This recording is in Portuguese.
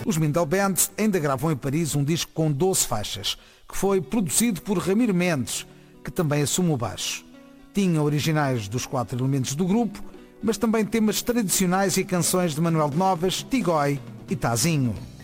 Os Mindel Band ainda gravam em Paris um disco com 12 faixas, que foi produzido por Ramiro Mendes, que também assume o baixo. Tinha originais dos 4 elementos do grupo, mas também temas tradicionais e canções de Manuel de Novas, Tigói e Tazinho.